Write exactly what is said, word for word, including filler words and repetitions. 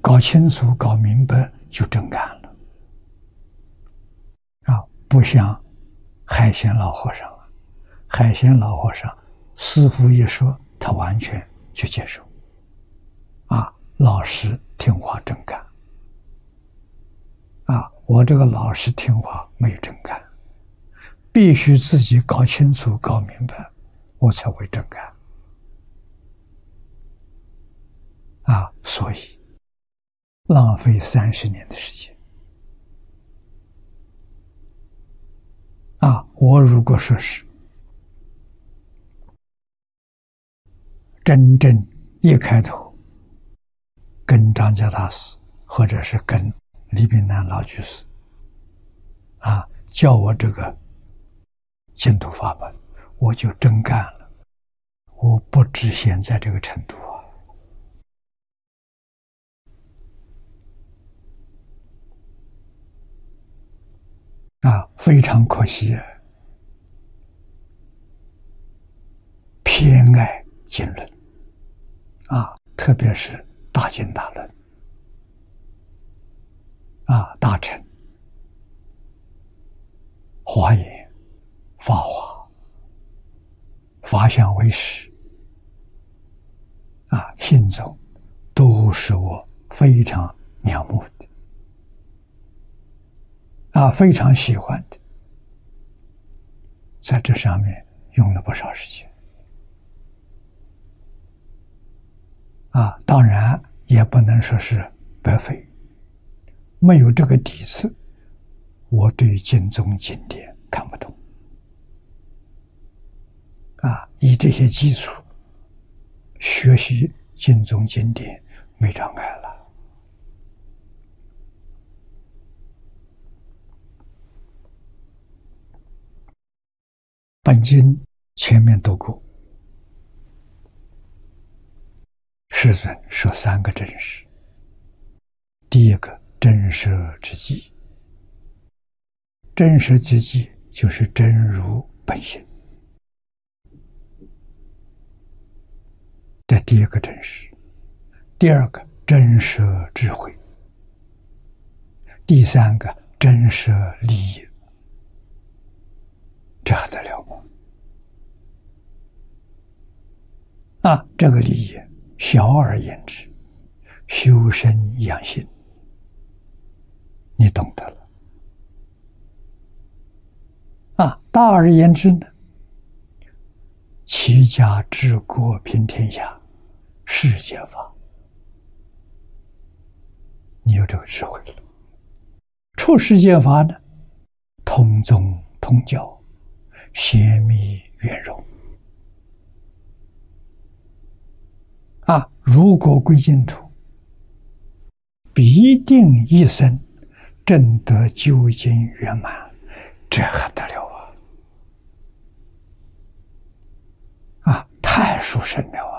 搞清楚、搞明白就真干了啊！不像海鲜老和尚，海鲜老和尚师父一说，他完全去接受啊，老实听话真干啊！我这个老实听话没有真干，必须自己搞清楚、搞明白，我才会真干啊！所以浪费三十年的时间啊！我如果说是真正一开头跟张家大师，或者是跟李炳南老居士啊，教我这个净土法门，我就真干了，我不止现在这个程度啊！啊，非常可惜，偏爱经论啊，特别是大经大论啊，大乘、华严、法华、法相为实啊，信宗都是我非常仰慕的啊，非常喜欢的，在这上面用了不少时间啊，当然也不能说是白费，没有这个底子，我对经宗经典看不懂啊，以这些基础学习经宗经典没障碍了。本经前面读过，世尊说三个真实，第一个真实之际，真实之际就是真如本性的第一个真实，第二个真实智慧，第三个真实利益，这还得了吗？啊，这个利益小而言之，修身养性，你懂得了啊。大而言之呢，齐家治国平天下，世间法，你有这个智慧了。出世间法呢，通宗通教，显密圆融啊，如果归净土，必定一生证得究竟圆满，这还得了啊！啊，太殊胜了。